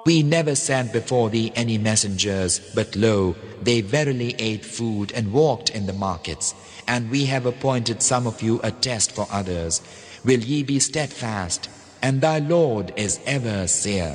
We never sent before thee any messengers, but lo, they verily ate food and walked in the markets. And we have appointed some of you a test for others. Will ye be steadfast? And thy Lord is ever seer.